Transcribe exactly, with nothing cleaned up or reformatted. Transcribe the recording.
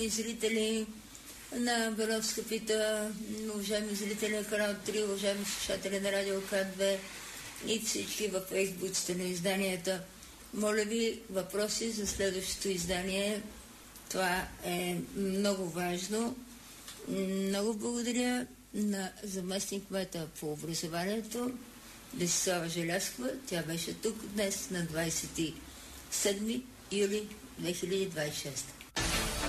Зрители на Беловска пита, уважаеми зрители на канал три, уважаеми слушатели на радио К две и всички във фейсбуците на изданията. Моля ви, въпроси за следващото издание. Това е много важно. Много благодаря на заместник-кмета по образованието Десислава Желязкова. Тя беше тук днес на двадесет и седми юли две хиляди двадесет и шеста.